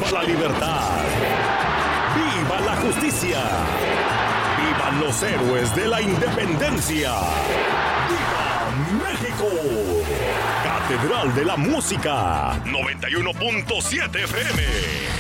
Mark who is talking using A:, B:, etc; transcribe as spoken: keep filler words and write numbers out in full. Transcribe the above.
A: ¡Viva la libertad! ¡Viva la justicia! ¡Vivan los héroes de la independencia! ¡Viva México! Catedral de la Música, noventa y uno punto siete F M.